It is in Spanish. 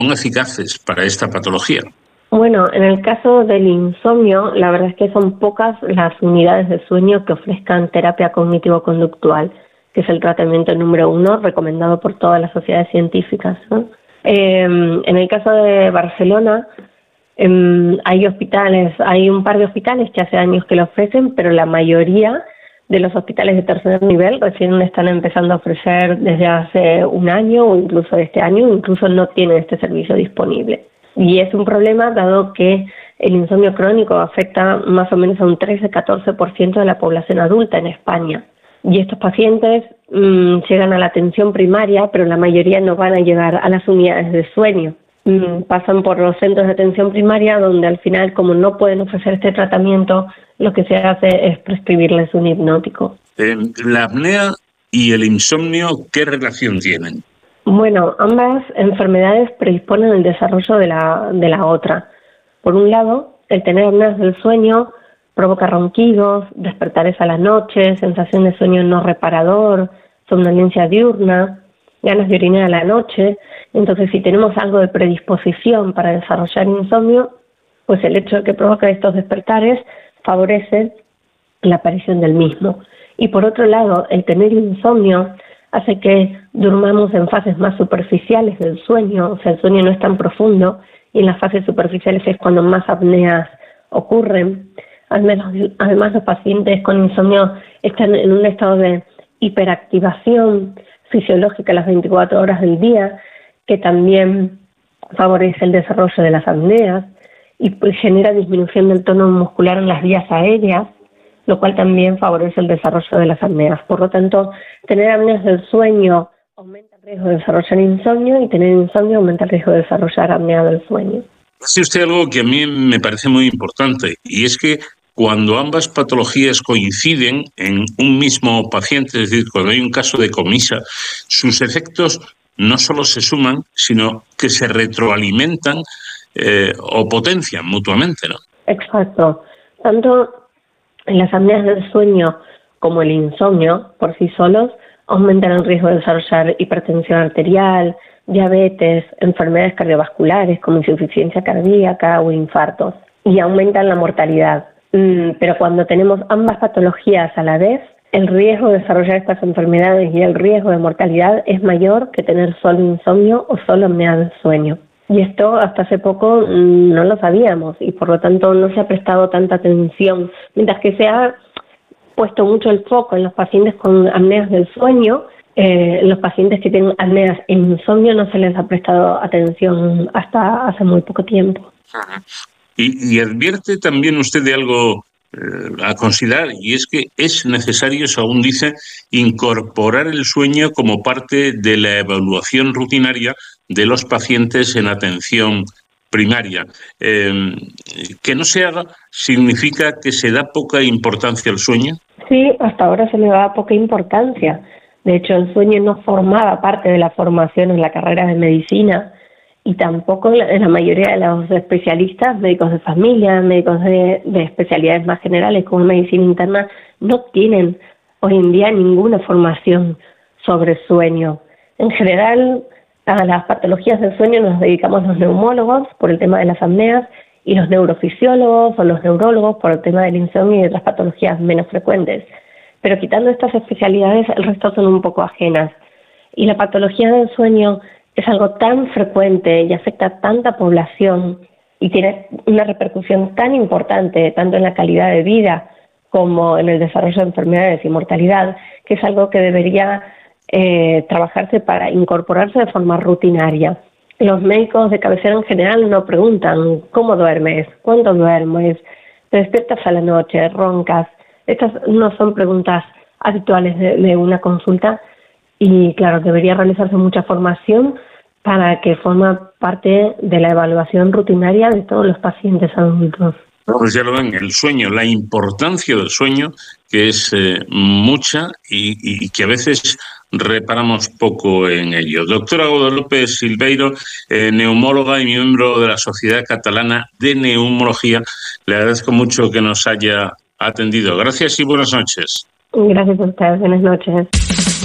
son eficaces para esta patología? Bueno, en el caso del insomnio, la verdad es que son pocas las unidades de sueño que ofrezcan terapia cognitivo-conductual, que es el tratamiento número 1 recomendado por todas las sociedades científicas, ¿no? En el caso de Barcelona, hay un par de hospitales que hace años que lo ofrecen, pero la mayoría de los hospitales de tercer nivel recién están empezando a ofrecer desde hace un año o incluso este año, incluso no tienen este servicio disponible. Y es un problema dado que el insomnio crónico afecta más o menos a un 13-14% de la población adulta en España. Y estos pacientes llegan a la atención primaria, pero la mayoría no van a llegar a las unidades de sueño. Pasan por los centros de atención primaria, donde al final, como no pueden ofrecer este tratamiento, lo que se hace es prescribirles un hipnótico. ¿La apnea y el insomnio qué relación tienen? Bueno, ambas enfermedades predisponen el desarrollo de la otra. Por un lado, el tener apneas del sueño provoca ronquidos, despertares a la noche, sensación de sueño no reparador, somnolencia diurna, ganas de orinar a la noche. Entonces, si tenemos algo de predisposición para desarrollar insomnio, pues el hecho de que provoca estos despertares favorece la aparición del mismo. Y por otro lado, el tener insomnio hace que durmamos en fases más superficiales del sueño, o sea, el sueño no es tan profundo, y en las fases superficiales es cuando más apneas ocurren. Además, los pacientes con insomnio están en un estado de hiperactivación fisiológica las 24 horas del día, que también favorece el desarrollo de las apneas y genera disminución del tono muscular en las vías aéreas, lo cual también favorece el desarrollo de las apneas. Por lo tanto, tener apneas del sueño aumenta el riesgo de desarrollar insomnio y tener insomnio aumenta el riesgo de desarrollar apnea del sueño. Hace usted algo que a mí me parece muy importante, y es que cuando ambas patologías coinciden en un mismo paciente, es decir, cuando hay un caso de comisa, sus efectos no solo se suman, sino que se retroalimentan o potencian mutuamente, ¿no? Exacto. Tanto las apneas del sueño como el insomnio por sí solos aumentan el riesgo de desarrollar hipertensión arterial, diabetes, enfermedades cardiovasculares como insuficiencia cardíaca o infartos, y aumentan la mortalidad. Pero cuando tenemos ambas patologías a la vez, el riesgo de desarrollar estas enfermedades y el riesgo de mortalidad es mayor que tener solo insomnio o solo apnea del sueño. Y esto hasta hace poco no lo sabíamos y por lo tanto no se ha prestado tanta atención. Mientras que se ha puesto mucho el foco en los pacientes con apneas del sueño, los pacientes que tienen apneas e insomnio no se les ha prestado atención hasta hace muy poco tiempo. Y advierte también usted de algo a considerar, y es que es necesario, según dice, incorporar el sueño como parte de la evaluación rutinaria de los pacientes en atención primaria. Que no se haga significa que se da poca importancia al sueño. Sí, hasta ahora se le da poca importancia. De hecho, el sueño no formaba parte de la formación en la carrera de medicina y tampoco en la mayoría de los especialistas, médicos de familia, médicos de especialidades más generales como medicina interna, no tienen hoy en día ninguna formación sobre sueño. En general, a las patologías del sueño nos dedicamos los neumólogos por el tema de las apneas y los neurofisiólogos o los neurólogos por el tema del insomnio y otras patologías menos frecuentes. Pero quitando estas especialidades, el resto son un poco ajenas. Y la patología del sueño es algo tan frecuente y afecta a tanta población y tiene una repercusión tan importante tanto en la calidad de vida como en el desarrollo de enfermedades y mortalidad, que es algo que debería trabajarse para incorporarse de forma rutinaria. Los médicos de cabecera en general no preguntan ¿cómo duermes? ¿Cuánto duermes? ¿Te despiertas a la noche? ¿Roncas? Estas no son preguntas habituales de una consulta y, claro, debería realizarse mucha formación para que forma parte de la evaluación rutinaria de todos los pacientes adultos. Pues ya lo ven, el sueño, la importancia del sueño, que es mucha y que a veces reparamos poco en ello. Doctora Guadalupe Silveiro, neumóloga y miembro de la Sociedad Catalana de Neumología, le agradezco mucho que nos haya atendido. Gracias y buenas noches. Gracias a ustedes, buenas noches.